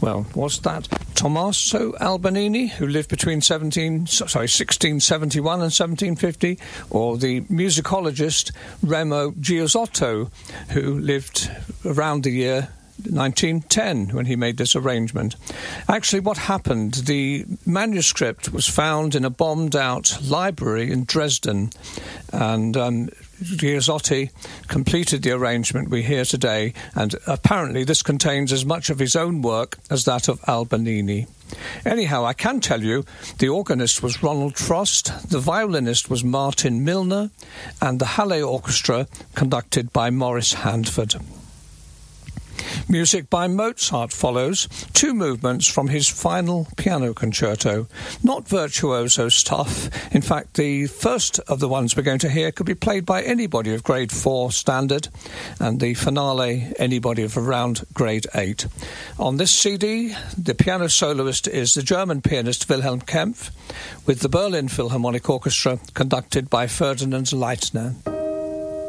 Well, was that Tommaso Albanini, who lived between 1671 and 1750, or the musicologist Remo Giosotto, who lived around the year 1910 when he made this arrangement? Actually, what happened, the manuscript was found in a bombed-out library in Dresden, and Giusotti completed the arrangement we hear today, and apparently this contains as much of his own work as that of Albanini. Anyhow, I can tell you the organist was Ronald Frost, the violinist was Martin Milner, and the Halle Orchestra conducted by Maurice Handford. Music by Mozart follows, 2 movements from his final piano concerto. Not virtuoso stuff. In fact, the first of the ones we're going to hear could be played by anybody of grade 4 standard, and the finale anybody of around grade 8. On this CD, the piano soloist is the German pianist Wilhelm Kempff, with the Berlin Philharmonic Orchestra conducted by Ferdinand Leitner.